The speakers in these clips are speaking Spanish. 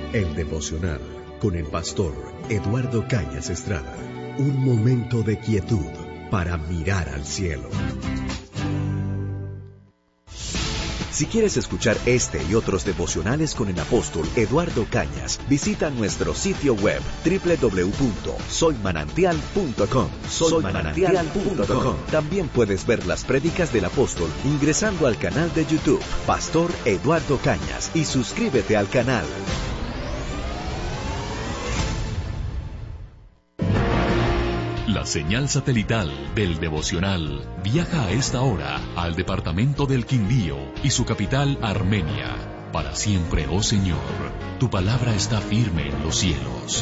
El devocional con el pastor Eduardo Cañas Estrada. Un momento de quietud para mirar al cielo. Si quieres escuchar este y otros devocionales con el apóstol Eduardo Cañas, visita nuestro sitio web www.soymanantial.com. Soymanantial.com. También puedes ver las prédicas del apóstol ingresando al canal de YouTube Pastor Eduardo Cañas y suscríbete al canal. La señal satelital del devocional viaja a esta hora al departamento del Quindío y su capital Armenia. Para siempre, oh Señor, tu palabra está firme en los cielos.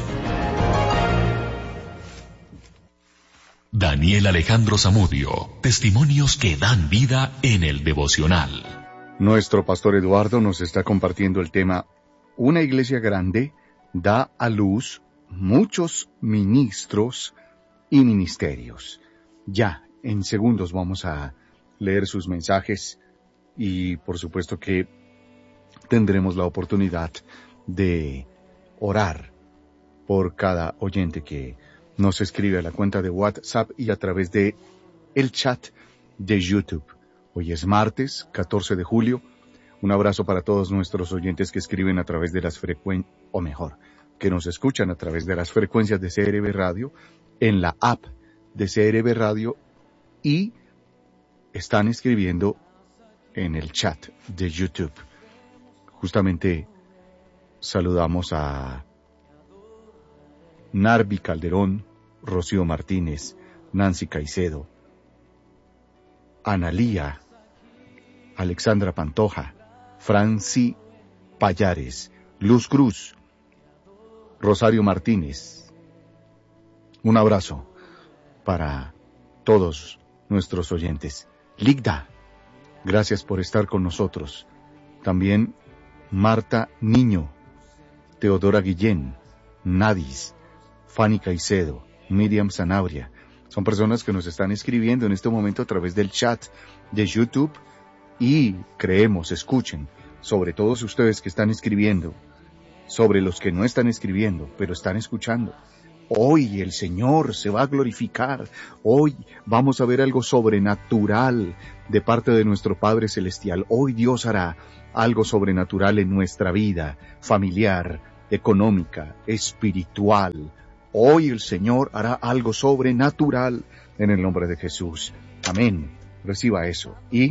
Daniel Alejandro Zamudio, testimonios que dan vida en el devocional. Nuestro pastor Eduardo nos está compartiendo el tema Una iglesia grande da a luz muchos ministros y ministerios. Ya, en segundos vamos a leer sus mensajes y por supuesto que tendremos la oportunidad de orar por cada oyente que nos escribe a la cuenta de WhatsApp y a través de el chat de YouTube. Hoy es martes, 14 de julio. Un abrazo para todos nuestros oyentes que escriben a través de las frecuencias, o mejor, que nos escuchan a través de las frecuencias de CRB Radio, en la app de CRB Radio y están escribiendo en el chat de YouTube. Justamente saludamos a Narvi Calderón, Rocío Martínez, Nancy Caicedo, Analía, Alexandra Pantoja, Franci Payares, Luz Cruz, Rosario Martínez. Un abrazo para todos nuestros oyentes. Ligda, gracias por estar con nosotros. También Marta Niño, Teodora Guillén, Nadis, Fanny Caicedo, Miriam Sanabria. Son personas que nos están escribiendo en este momento a través del chat de YouTube y creemos, escuchen, sobre todos ustedes que están escribiendo, sobre los que no están escribiendo, pero están escuchando. Hoy el Señor se va a glorificar. Hoy vamos a ver algo sobrenatural de parte de nuestro Padre Celestial. Hoy Dios hará algo sobrenatural en nuestra vida familiar, económica, espiritual. Hoy el Señor hará algo sobrenatural en el nombre de Jesús. Amén. Reciba eso. Y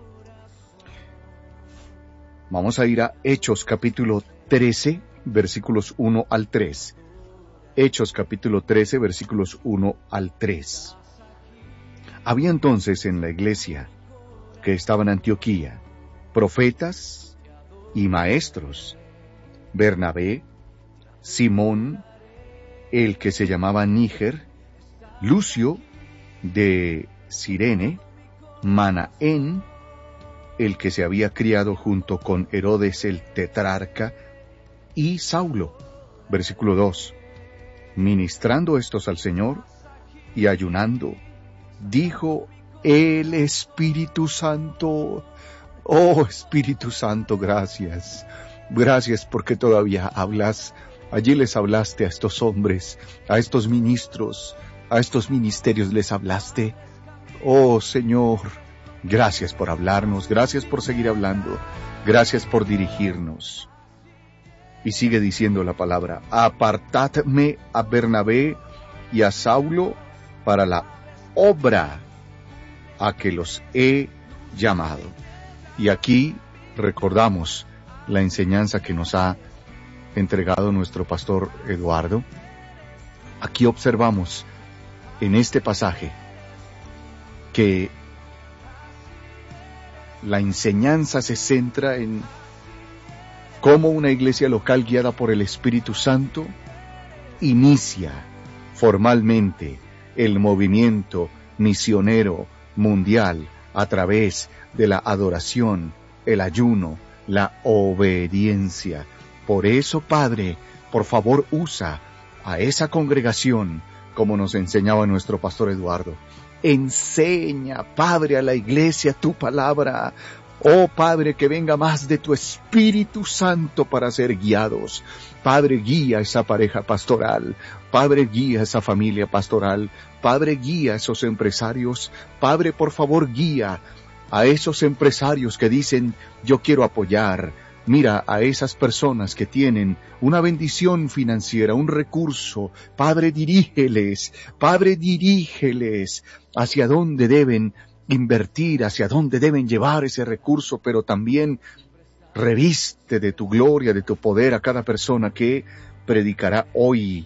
vamos a ir a Hechos capítulo 13, versículos 1 al 3. Hechos capítulo 13, versículos 1 al 3. Había entonces en la iglesia que estaba en Antioquía profetas y maestros: Bernabé, Simón, el que se llamaba Níger, Lucio de Cirene, Manaén, el que se había criado junto con Herodes el tetrarca, y Saulo. Versículo 2. Ministrando estos al Señor y ayunando, dijo el Espíritu Santo: oh Espíritu Santo, gracias. Gracias porque todavía hablas. Allí les hablaste a estos hombres, a estos ministros, a estos ministerios les hablaste. Oh Señor, gracias por hablarnos, gracias por seguir hablando, gracias por dirigirnos. Y sigue diciendo la palabra: apartadme a Bernabé y a Saulo para la obra a que los he llamado. Y aquí recordamos la enseñanza que nos ha entregado nuestro pastor Eduardo. Aquí observamos en este pasaje que la enseñanza se centra en cómo una iglesia local guiada por el Espíritu Santo inicia formalmente el movimiento misionero mundial a través de la adoración, el ayuno, la obediencia. Por eso, Padre, por favor, usa a esa congregación como nos enseñaba nuestro pastor Eduardo. Enseña, Padre, a la iglesia tu palabra. Oh Padre, que venga más de tu Espíritu Santo para ser guiados. Padre, guía a esa pareja pastoral. Padre, guía a esa familia pastoral. Padre, guía a esos empresarios. Padre, por favor, guía a esos empresarios que dicen, yo quiero apoyar. Mira a esas personas que tienen una bendición financiera, un recurso. Padre, dirígeles hacia dónde deben invertir, hacia dónde deben llevar ese recurso, pero también reviste de tu gloria, de tu poder a cada persona que predicará hoy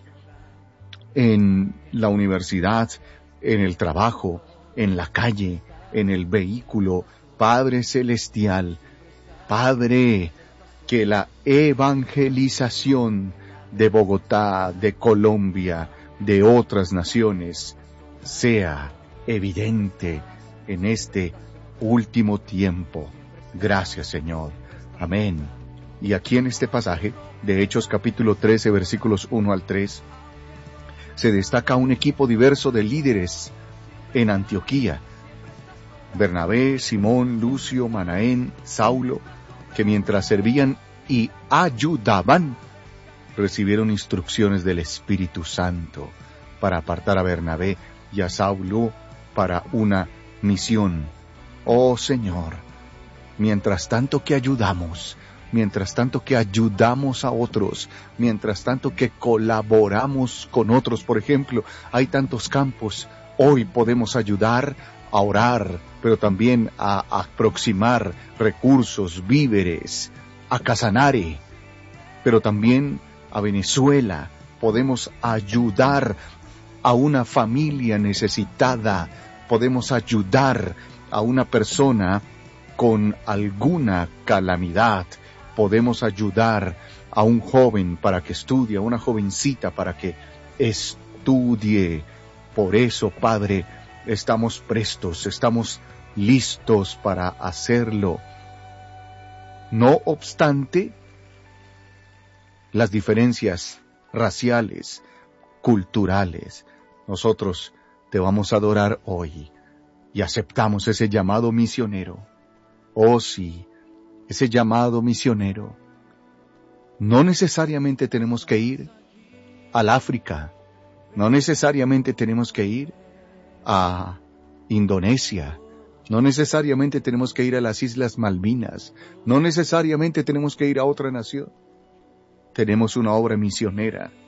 en la universidad, en el trabajo, en la calle, en el vehículo. Padre celestial, Padre, que la evangelización de Bogotá, de Colombia, de otras naciones, sea evidente en este último tiempo. Gracias, Señor. Amén. Y aquí en este pasaje de Hechos capítulo 13, versículos 1 al 3, se destaca un equipo diverso de líderes en Antioquía. Bernabé, Simón, Lucio, Manaén, Saulo, que mientras servían y ayudaban, recibieron instrucciones del Espíritu Santo para apartar a Bernabé y a Saulo para una misión. Oh Señor, mientras tanto que ayudamos, mientras tanto que ayudamos a otros, mientras tanto que colaboramos con otros, por ejemplo, hay tantos campos, hoy podemos ayudar a orar, pero también a aproximar recursos, víveres, a Casanare, pero también a Venezuela. Podemos ayudar a una familia necesitada, podemos ayudar a una persona con alguna calamidad, podemos ayudar a un joven para que estudie, a una jovencita para que estudie. Por eso, Padre, estamos prestos, estamos listos para hacerlo. No obstante las diferencias raciales, culturales, nosotros te vamos a adorar hoy y aceptamos ese llamado misionero. Oh sí, ese llamado misionero. No necesariamente tenemos que ir al África, no necesariamente tenemos que ir a Indonesia, no necesariamente tenemos que ir a las Islas Malvinas, no necesariamente tenemos que ir a otra nación. Tenemos una obra misionera